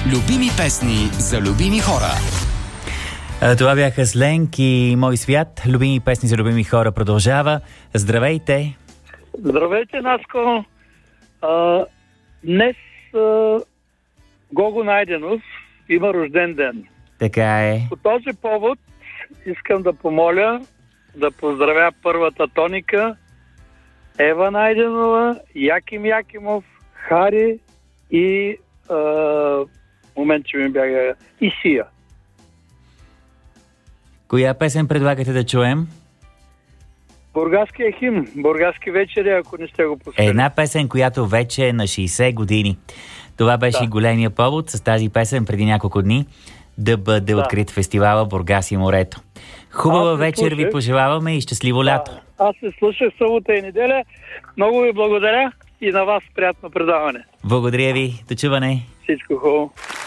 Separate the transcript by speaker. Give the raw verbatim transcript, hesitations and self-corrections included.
Speaker 1: Любими песни за любими хора.
Speaker 2: Това бяха Сленг и Мой свят. Любими песни за любими хора продължава. Здравейте!
Speaker 3: Здравейте, Наско! А, днес а, Гого Найденов има рожден ден.
Speaker 2: Така е.
Speaker 3: По този повод искам да помоля да поздравя първата тоника, Ева Найденова, Яким Якимов, Хари и а, момент, че ми бяга и Сия.
Speaker 2: Коя песен предлагате да чуем?
Speaker 3: Бургаския химн, Бургаски вечери, ако не сте го пускали.
Speaker 2: Една песен, която вече е на шейсет години. Това беше да. големия повод с тази песен преди няколко дни да бъде да. открит фестивала Бургас и морето. Хубава вечер слушах. Ви пожелаваме и щастливо лято.
Speaker 3: Да. Аз се слушах събота и неделя. Много ви благодаря и на вас приятно предаване.
Speaker 2: Благодаря ви. До чуване.
Speaker 3: Всичко хубаво.